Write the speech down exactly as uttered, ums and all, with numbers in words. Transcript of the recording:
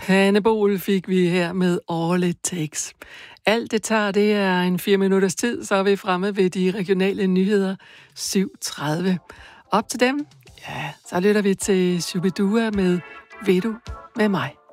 Hannibal fik vi her med All It Takes. Alt det tager, det er en fire minutters tid, så er vi fremme ved de regionale nyheder syv tredive. Op til dem, ja, så lytter vi til Shubidua med Ved du med mig.